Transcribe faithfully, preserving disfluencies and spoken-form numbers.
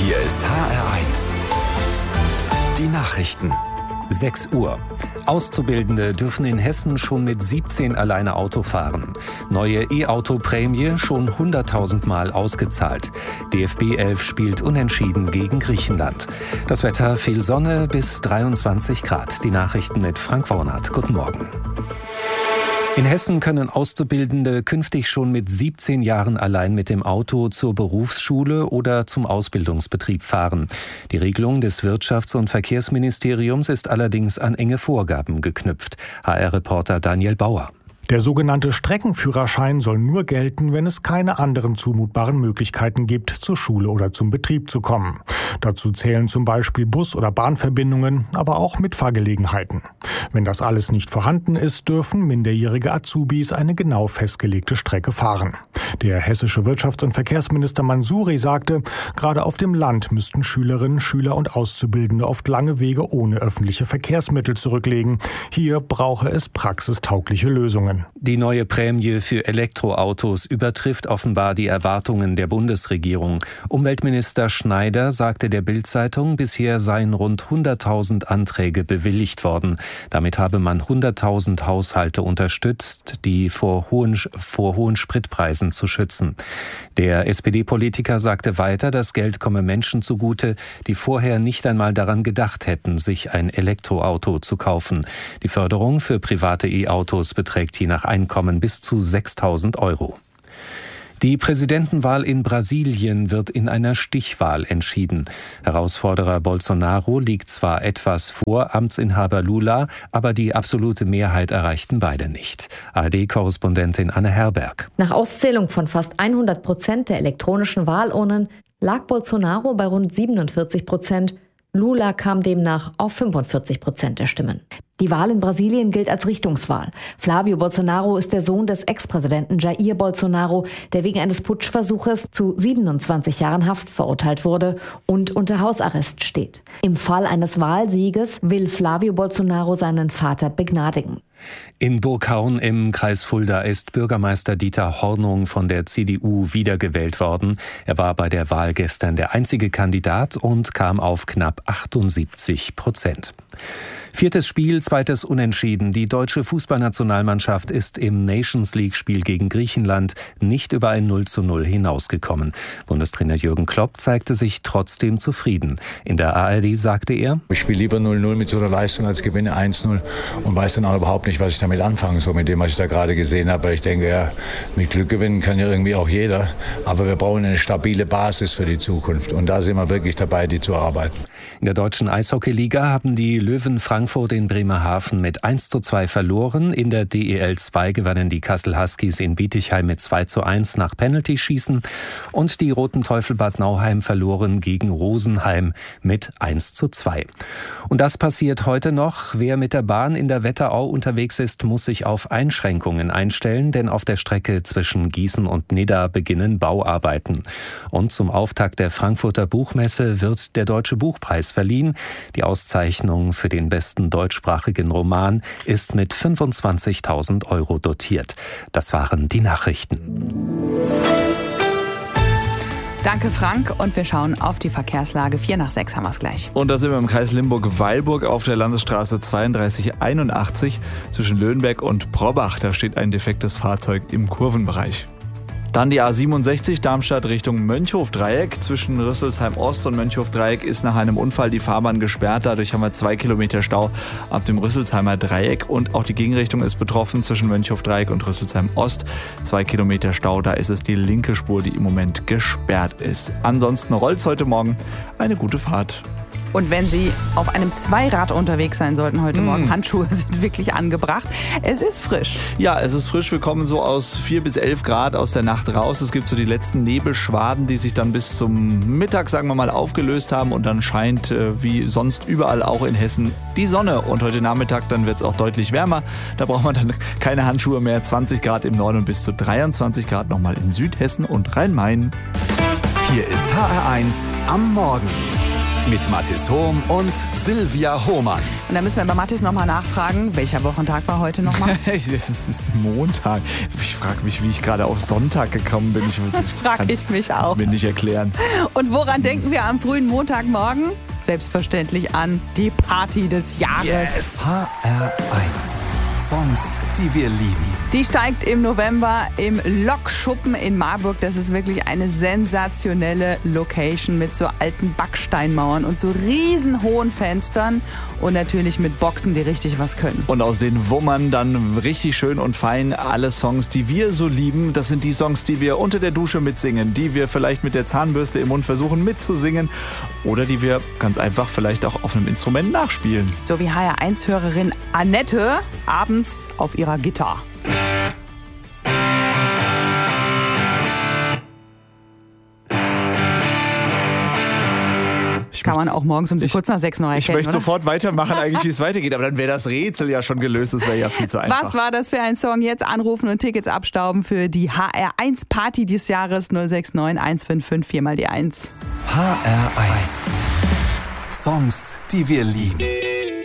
Hier ist H R eins. Die Nachrichten. sechs Uhr. Auszubildende dürfen in Hessen schon mit siebzehn alleine Auto fahren. Neue E-Auto-Prämie schon hunderttausend Mal ausgezahlt. D F B elf spielt unentschieden gegen Griechenland. Das Wetter: viel Sonne bis dreiundzwanzig Grad. Die Nachrichten mit Frank Warnert. Guten Morgen. In Hessen können Auszubildende künftig schon mit siebzehn Jahren allein mit dem Auto zur Berufsschule oder zum Ausbildungsbetrieb fahren. Die Regelung des Wirtschafts- und Verkehrsministeriums ist allerdings an enge Vorgaben geknüpft. H R-Reporter Daniel Bauer. Der sogenannte Streckenführerschein soll nur gelten, wenn es keine anderen zumutbaren Möglichkeiten gibt, zur Schule oder zum Betrieb zu kommen. Dazu zählen zum Beispiel Bus- oder Bahnverbindungen, aber auch Mitfahrgelegenheiten. Wenn das alles nicht vorhanden ist, dürfen minderjährige Azubis eine genau festgelegte Strecke fahren. Der hessische Wirtschafts- und Verkehrsminister Mansouri sagte, gerade auf dem Land müssten Schülerinnen, Schüler und Auszubildende oft lange Wege ohne öffentliche Verkehrsmittel zurücklegen. Hier brauche es praxistaugliche Lösungen. Die neue Prämie für Elektroautos übertrifft offenbar die Erwartungen der Bundesregierung. Umweltminister Schneider sagte der Bild-Zeitung, bisher seien rund hunderttausend Anträge bewilligt worden. Damit habe man hunderttausend Haushalte unterstützt, die vor hohen, vor hohen Spritpreisen zu schützen. Der S P D-Politiker sagte weiter, das Geld komme Menschen zugute, die vorher nicht einmal daran gedacht hätten, sich ein Elektroauto zu kaufen. Die Förderung für private E-Autos beträgt je nach Einkommen bis zu sechstausend Euro. Die Präsidentenwahl in Brasilien wird in einer Stichwahl entschieden. Herausforderer Bolsonaro liegt zwar etwas vor Amtsinhaber Lula, aber die absolute Mehrheit erreichten beide nicht. A R D-Korrespondentin Anne Herberg. Nach Auszählung von fast hundert Prozent der elektronischen Wahlurnen lag Bolsonaro bei rund siebenundvierzig Prozent. Lula kam demnach auf fünfundvierzig Prozent der Stimmen. Die Wahl in Brasilien gilt als Richtungswahl. Flavio Bolsonaro ist der Sohn des Ex-Präsidenten Jair Bolsonaro, der wegen eines Putschversuches zu siebenundzwanzig Jahren Haft verurteilt wurde und unter Hausarrest steht. Im Fall eines Wahlsieges will Flavio Bolsonaro seinen Vater begnadigen. In Burghaun im Kreis Fulda ist Bürgermeister Dieter Hornung von der C D U wiedergewählt worden. Er war bei der Wahl gestern der einzige Kandidat und kam auf knapp achtundsiebzig Prozent. Viertes Spiel, zweites Unentschieden. Die deutsche Fußballnationalmannschaft ist im Nations-League-Spiel gegen Griechenland nicht über ein null zu null hinausgekommen. Bundestrainer Jürgen Klopp zeigte sich trotzdem zufrieden. In der A R D sagte er: Ich spiele lieber null null mit so einer Leistung als gewinne eins null und weiß dann auch überhaupt nicht, was ich damit anfange, so mit dem, was ich da gerade gesehen habe. Weil ich denke, ja, mit Glück gewinnen kann ja irgendwie auch jeder. Aber wir brauchen eine stabile Basis für die Zukunft. Und da sind wir wirklich dabei, die zu erarbeiten. In der deutschen Eishockey-Liga haben die Löwen Frankfurt in Bremerhaven mit eins zu zwei verloren. In der D E L zwei gewannen die Kassel Huskies in Bietigheim mit zwei zu eins nach Penaltyschießen. Und die Roten Teufel Bad Nauheim verloren gegen Rosenheim mit eins zu zwei. Und das passiert heute noch. Wer mit der Bahn in der Wetterau unterwegs ist, muss sich auf Einschränkungen einstellen, denn auf der Strecke zwischen Gießen und Nidda beginnen Bauarbeiten. Und zum Auftakt der Frankfurter Buchmesse wird der Deutsche Buchpreis verliehen. Die Auszeichnung für den besten deutschsprachigen Roman ist mit fünfundzwanzigtausend Euro dotiert. Das waren die Nachrichten. Danke, Frank. Und wir schauen auf die Verkehrslage. Vier nach sechs haben wir es gleich. Und da sind wir im Kreis Limburg-Weilburg auf der Landesstraße zweiunddreißig einundachtzig zwischen Löhnberg und Brobbach. Da steht ein defektes Fahrzeug im Kurvenbereich. Dann die A siebenundsechzig Darmstadt Richtung Mönchhof-Dreieck. Zwischen Rüsselsheim-Ost und Mönchhof-Dreieck ist nach einem Unfall die Fahrbahn gesperrt. Dadurch haben wir zwei Kilometer Stau ab dem Rüsselsheimer Dreieck. Und auch die Gegenrichtung ist betroffen zwischen Mönchhof-Dreieck und Rüsselsheim-Ost. Zwei Kilometer Stau, da ist es die linke Spur, die im Moment gesperrt ist. Ansonsten rollt's heute Morgen. Eine gute Fahrt. Und wenn Sie auf einem Zweirad unterwegs sein sollten heute Mm. Morgen, Handschuhe sind wirklich angebracht. Es ist frisch. Ja, es ist frisch. Wir kommen so aus vier bis elf Grad aus der Nacht raus. Es gibt so die letzten Nebelschwaden, die sich dann bis zum Mittag, sagen wir mal, aufgelöst haben. Und dann scheint, äh, wie sonst überall auch in Hessen, die Sonne. Und heute Nachmittag, dann wird es auch deutlich wärmer. Da braucht man dann keine Handschuhe mehr. zwanzig Grad im Norden und bis zu dreiundzwanzig Grad nochmal in Südhessen und Rhein-Main. Hier ist H R eins am Morgen. mit Mathis Hohm und Silvia Hohmann. Und da müssen wir bei Mathis nochmal nachfragen, welcher Wochentag war heute nochmal? Es ist Montag. Ich frage mich, wie ich gerade auf Sonntag gekommen bin. Ich, das frage ich mich auch. Kannst mir nicht erklären. Und woran denken wir am frühen Montagmorgen? Selbstverständlich an die Party des Jahres. Yes. H R eins. Songs, die wir lieben. Die steigt im November im Lokschuppen in Marburg. Das ist wirklich eine sensationelle Location mit so alten Backsteinmauern und so riesen hohen Fenstern und natürlich mit Boxen, die richtig was können. Und aus den Wummern dann richtig schön und fein alle Songs, die wir so lieben. Das sind die Songs, die wir unter der Dusche mitsingen, die wir vielleicht mit der Zahnbürste im Mund versuchen mitzusingen oder die wir ganz einfach vielleicht auch auf einem Instrument nachspielen. So wie H R eins-Hörerin Annette abends auf ihrer Gitarre. Kann man auch morgens um ich, kurz nach sechs noch erkennen, Ich möchte oder? sofort weitermachen, eigentlich wie es weitergeht, aber dann wäre das Rätsel ja schon gelöst, das wäre ja viel zu einfach. Was war das für ein Song? Jetzt anrufen und Tickets abstauben für die H R eins Party dieses Jahres. null sechs neun eins fünf fünf vier mal die eins. H R eins. Songs, die wir lieben.